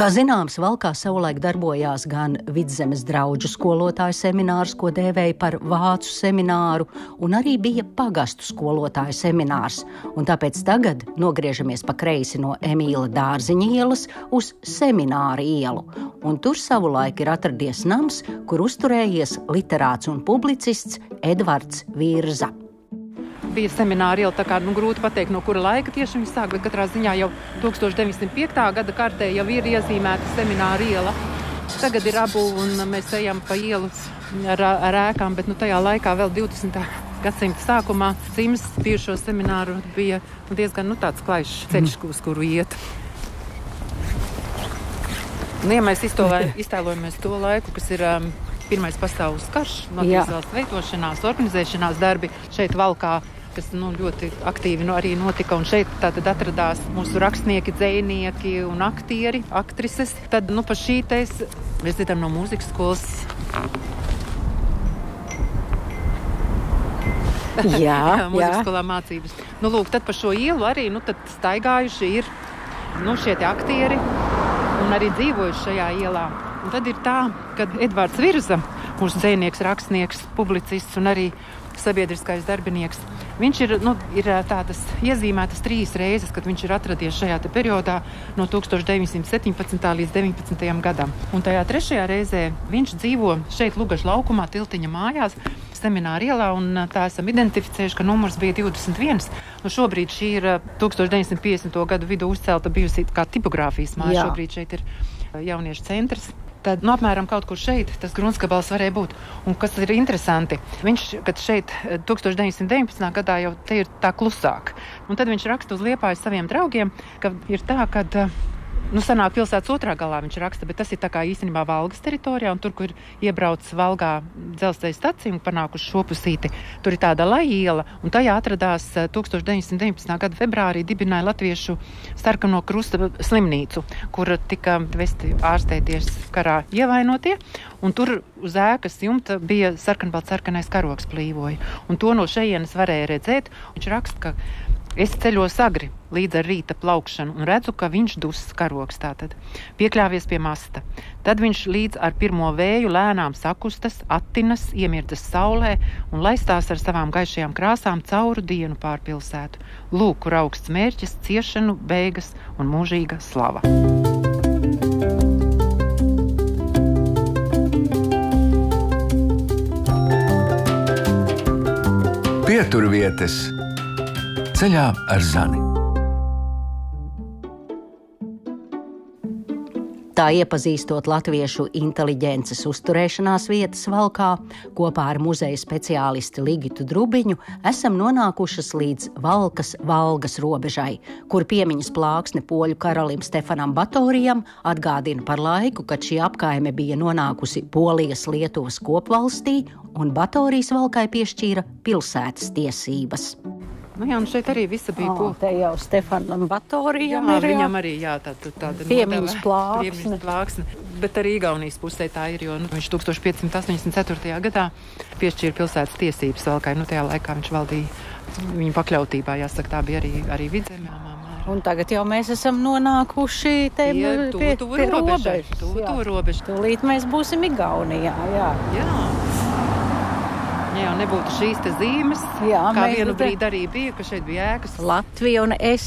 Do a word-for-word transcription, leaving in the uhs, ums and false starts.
Kā zināms, Valkā savulaik darbojās gan Vidzemes draugu skolotāju seminārs, ko dēvēja par vācu semināru, un arī bija pagastu skolotāju seminārs. Un tāpēc tagad nogriežamies pa kreisi no Emīla Dārziņa ielas uz Semināra ielu. Un tur savulaik ir atradies nams, kur uzturējies literāts un publicists Edvards Virza. Bija Semināra iela, tā kā nu, grūti pateikt, no kura laika tieši viņi sāk, bet katrā ziņā jau tūkstoš deviņsimt piektā gada kartē jau ir iezīmēta Semināra iela. Tagad ir apbūve un mēs ejam pa ielu ar, ar ēkām, bet nu, tajā laikā vēl divdesmitā gadsimta sākumā Cims bijušo semināru bija diezgan nu, tāds klaišs ceļš, uz kuru iet. Nu, ja mēs iztēlojamies to laiku, kas ir um, Pirmais pasaules karš, Latvijas valsts veidošanās, organizēšanās darbi šeit Valkā, kas nu, ļoti aktīvi nu, arī notika. Un šeit tātad atradās mūsu rakstnieki, dzejnieki un aktieri, aktrises. Tad nu, pa šī teis mēs dzirdam no mūzikas skolas. Jā, jā. Mūzikas skolā mācības. Nu, lūk, tad pa šo ielu arī nu, tad staigājuši ir nu, šie te aktieri un arī dzīvojuši šajā ielā. Un tad ir tā, kad Edvards Virza, mūsu dzejnieks, rakstnieks, publicists un arī sabiedriskais darbinieks, viņš ir, nu, ir tādas iezīmētas trīs reizes, kad viņš ir atradies šajā te periodā no tūkstoš deviņsimt septiņpadsmitā līdz deviņpadsmitajam gadam. Un tajā trešajā reizē viņš dzīvo šeit Lugažu laukumā, Tiltiņa mājās, Semināra ielā, un tā esam identificējuši, ka numurs bija divdesmit viens. Nu, šobrīd šī ir tūkstoš deviņsimt piecdesmito gadu vidū uzcelta bijusi kā tipogrāfijas māja. Jā. Šobrīd šeit ir jauniešu centrs. Tad nu, apmēram kaut kur šeit tas Grunskabals varēja būt. Un kas ir interesanti, viņš, kad šeit tūkstoš deviņsimt deviņpadsmitā gadā jau te ir tā klusāk. Un tad viņš raksta uz Liepājas saviem draugiem, ka ir tā, kad nu, sanāk pilsētas otrā galā viņš raksta, bet tas ir tā kā īstenībā Valgas teritorijā, un tur, kur iebrauc Valgā dzelzceļa stacija un panākuši šo pusīti, tur ir tāda Lajiela, un tajā atradās tūkstoš deviņsimt deviņpadsmitā gada februārī dibināja Latviešu Sarkano Krusta slimnīcu, kur tika vesti ārstēties karā ievainotie, un tur uz ēkas jumta bija sarkanbalts sarkanais karogs plīvoja, un to no šejienes varēja redzēt. Viņš raksta, ka es ceļos agri līdz ar rīta plaukšanu un redzu, ka viņš dus karogs tātad. Piekļāvies pie masta. Tad viņš līdz ar pirmo vēju lēnām sakustas, attinas, iemirdas saulē un laistās ar savām gaišajām krāsām cauru dienu pār pilsētu. Lūk, kur augsts mērķis, ciešanu, beigas un mūžīga slava. Pieturvietas ceļā ar Zani. Tā iepazīstot latviešu inteliģences uzturēšanās vietas Valkā, kopā ar muzeja speciālisti Ligitu Drubiņu esam nonākušas līdz Valkas Valgas robežai, kur piemiņas plāksne poļu karalim Stefanam Batorijam atgādina par laiku, kad šī apkaime bija nonākusi Polijas Lietuvas kopvalstī, un Batorijs Valkai piešķīra pilsētas tiesības. Nu jā, un šeit arī visa bija oh, te jau Stefanam Batorijam jā, ir, jā. Viņam arī, jā, tāda, tāda piemiņas plāksne. Piemiņas plāksne. Bet arī Igaunijas pusē tā ir, jo nu, viņš tūkstoš piecsimt astoņdesmit ceturtajā gadā piešķīra pilsētas tiesības Valkai. Nu, tajā laikā viņš valdīja viņa pakļautībā, jāsaka, tā bija arī, arī Vidzemē. Un tagad jau mēs esam nonākuši te pie, pie, pie robežas. Tūtu robežu. Tūlīt mēs būsim Igaunijā, jā. Jā. Ja jau nebūtu šīs te zīmes, jā, kā vienu brīdi arī bija, ka šeit bija ēkas. Latvija un es